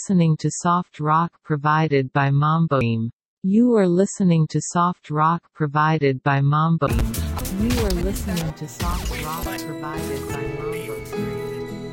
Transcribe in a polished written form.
listening to soft rock provided by Mamboim. You are listening to soft rock provided by Mamboim. You are listening to soft rock provided by Mamboim.